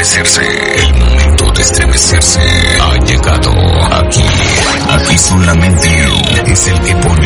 estremecerse. El momento de estremecerse ha llegado. Aquí solamente es el que pone